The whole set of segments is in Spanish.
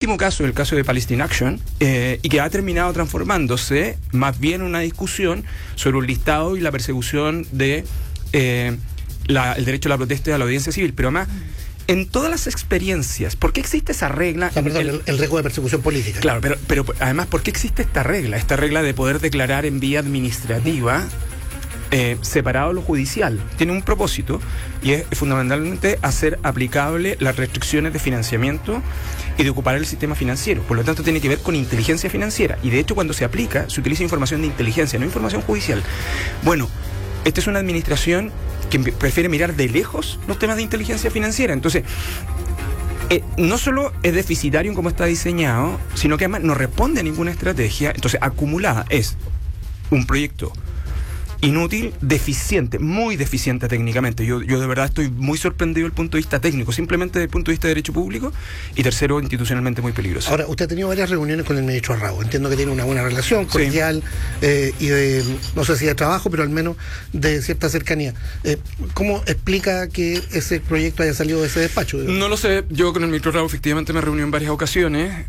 último caso, el caso de Palestine Action, y que ha terminado transformándose más bien en una discusión sobre un listado y la persecución de el derecho a la protesta y a la audiencia civil. Pero además, en todas las experiencias, ¿por qué existe esa regla? El riesgo de persecución política. Claro, pero además, ¿por qué existe esta regla? Esta regla de poder declarar en vía administrativa separado lo judicial. Tiene un propósito y es fundamentalmente hacer aplicable las restricciones de financiamiento y de ocupar el sistema financiero. Por lo tanto, tiene que ver con inteligencia financiera. Y de hecho, cuando se aplica, se utiliza información de inteligencia, no información judicial. Bueno, esta es una administración que prefiere mirar de lejos los temas de inteligencia financiera. Entonces, no solo es deficitario en cómo está diseñado, sino que además no responde a ninguna estrategia. Entonces, acumulada es un proyecto inútil, deficiente, muy deficiente técnicamente. Yo de verdad estoy muy sorprendido desde el punto de vista técnico, simplemente desde el punto de vista de derecho público, y tercero, institucionalmente muy peligroso. Ahora, usted ha tenido varias reuniones con el ministro Arrau. Entiendo que tiene una buena relación, cordial, y de, no sé si de trabajo, pero al menos de cierta cercanía. ¿Cómo explica que ese proyecto haya salido de ese despacho? No lo sé. Yo con el ministro Arrau efectivamente me reuní en varias ocasiones.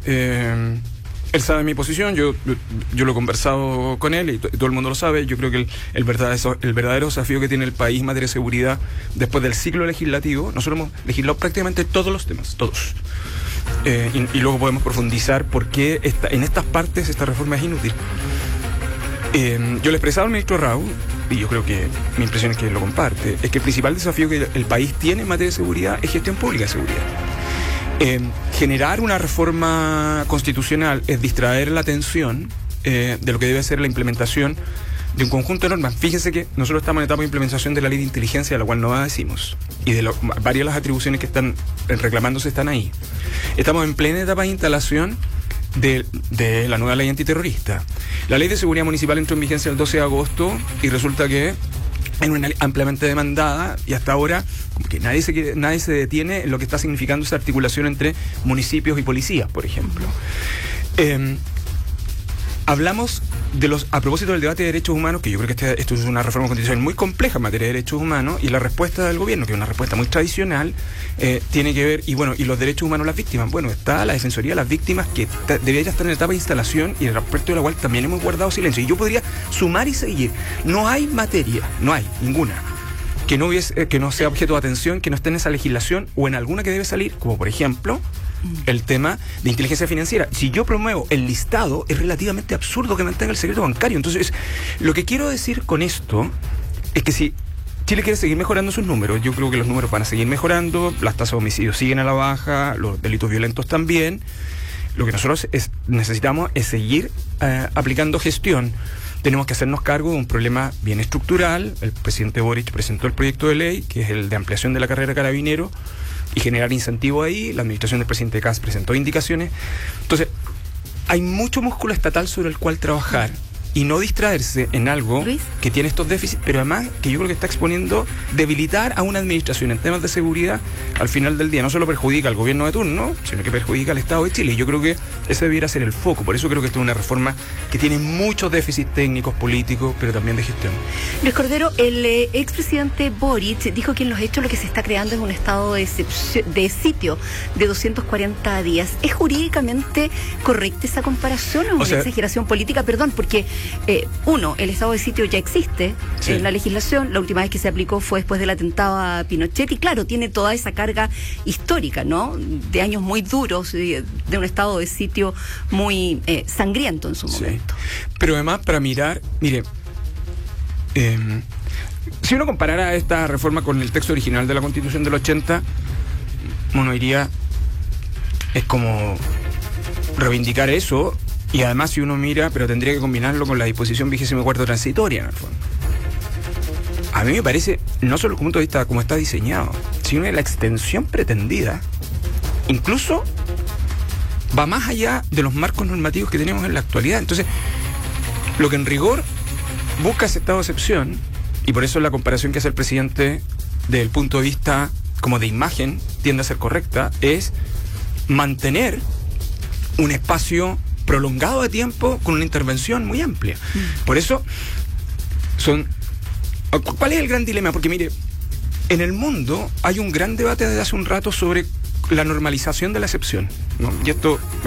Él sabe mi posición, yo lo he conversado con él y todo el mundo lo sabe. Yo creo que el verdadero desafío que tiene el país en materia de seguridad después del ciclo legislativo, nosotros hemos legislado prácticamente todos los temas, todos. Y luego podemos profundizar por qué en estas partes esta reforma es inútil. Yo le expresaba al ministro Arrau, y yo creo que mi impresión es que lo comparte, es que el principal desafío que el país tiene en materia de seguridad es gestión pública de seguridad. Generar una reforma constitucional es distraer la atención de lo que debe ser la implementación de un conjunto de normas. Fíjense que nosotros estamos en etapa de implementación de la ley de inteligencia, de la cual no decimos, y de varias de las atribuciones que están reclamándose están ahí. Estamos en plena etapa de instalación de la nueva ley antiterrorista. La ley de seguridad municipal entró en vigencia el 12 de agosto y resulta que es una ley ampliamente demandada y hasta ahora como que nadie se detiene en lo que está significando esa articulación entre municipios y policías, por ejemplo. Hablamos a propósito del debate de derechos humanos, que yo creo que esto es una reforma constitucional muy compleja en materia de derechos humanos, y la respuesta del gobierno, que es una respuesta muy tradicional, tiene que ver, y los derechos humanos de las víctimas. Bueno, está la Defensoría de las Víctimas, que debería estar en etapa de instalación, y respecto de la cual también hemos guardado silencio. Y yo podría sumar y seguir. No hay materia, no hay ninguna, que no sea objeto de atención, que no esté en esa legislación o en alguna que debe salir, como por ejemplo el tema de inteligencia financiera. Si yo promuevo el listado, es relativamente absurdo que mantenga el secreto bancario. Entonces, lo que quiero decir con esto es que si Chile quiere seguir mejorando sus números, yo creo que los números van a seguir mejorando, las tasas de homicidios siguen a la baja, los delitos violentos también. Lo que nosotros necesitamos es seguir aplicando gestión. Tenemos que hacernos cargo de un problema bien estructural. El presidente Boric presentó el proyecto de ley, que es el de ampliación de la carrera de carabinero, y generar incentivo ahí. La administración del presidente Kast presentó indicaciones. Entonces, hay mucho músculo estatal sobre el cual trabajar y no distraerse en algo que tiene estos déficits, pero además que yo creo que está exponiendo debilitar a una administración en temas de seguridad. Al final del día no solo perjudica al gobierno de turno, sino que perjudica al Estado de Chile, y yo creo que ese debiera ser el foco. Por eso creo que esta es una reforma que tiene muchos déficits técnicos, políticos, pero también de gestión. Luis Cordero, el expresidente Boric dijo que en los hechos lo que se está creando es un estado de sitio de 240 días. ¿Es jurídicamente correcta esa comparación o es una exageración política? Perdón, porque el estado de sitio ya existe en la legislación. La última vez que se aplicó fue después del atentado a Pinochet, y claro, tiene toda esa carga histórica, ¿no? De años muy duros, de un estado de sitio muy sangriento en su momento. Pero además, para mirar, mire, si uno comparara esta reforma con el texto original de la Constitución del 80, uno diría, es como reivindicar eso. Y además, si uno mira, pero tendría que combinarlo con la disposición 24ª transitoria, en el fondo. A mí me parece, no solo desde el punto de vista de cómo está diseñado, sino de la extensión pretendida, incluso va más allá de los marcos normativos que tenemos en la actualidad. Entonces, lo que en rigor busca ese estado de excepción, y por eso la comparación que hace el presidente desde el punto de vista como de imagen tiende a ser correcta, es mantener un espacio prolongado de tiempo con una intervención muy amplia. Por eso ¿cuál es el gran dilema? Porque mire, en el mundo hay un gran debate desde hace un rato sobre la normalización de la excepción, ¿no? Y esto